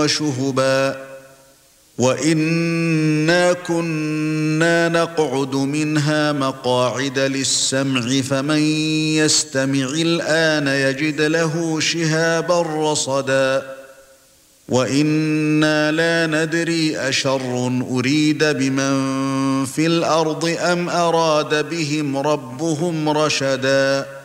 وشهبا وإنا كنا نقعد منها مقاعد للسمع فمن يستمع الآن يجد له شهابا رصدا وإنا لا ندري أشر أريد بمن في الأرض أم أراد بهم ربهم رشدا